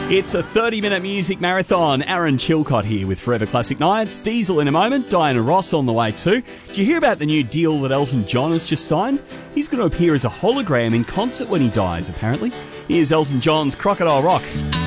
It's a 30-minute music marathon. Aaron Chilcott here with Forever Classic Nights. Diesel in a moment. Diana Ross on the way too. Did you hear about the new deal that Elton John has just signed? He's going to appear as a hologram in concert when he dies, apparently. Here's Elton John's Crocodile Rock.